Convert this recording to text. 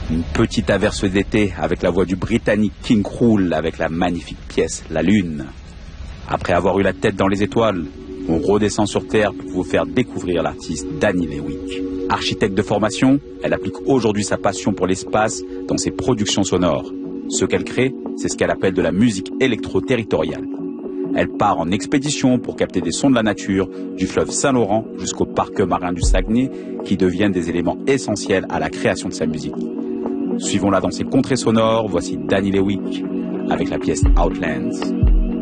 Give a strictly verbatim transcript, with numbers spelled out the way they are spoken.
Une petite averse d'été avec la voix du Britannique King Krul avec la magnifique pièce La Lune. Après avoir eu la tête dans les étoiles, on redescend sur Terre pour vous faire découvrir l'artiste Dani Lewick. Architecte de formation, elle applique aujourd'hui sa passion pour l'espace dans ses productions sonores. Ce qu'elle crée, c'est ce qu'elle appelle de la musique électro-territoriale. Elle part en expédition pour capter des sons de la nature, du fleuve Saint-Laurent jusqu'au parc marin du Saguenay, qui deviennent des éléments essentiels à la création de sa musique. Suivons-la dans ses contrées sonores, voici Dani Lewick avec la pièce Outlands.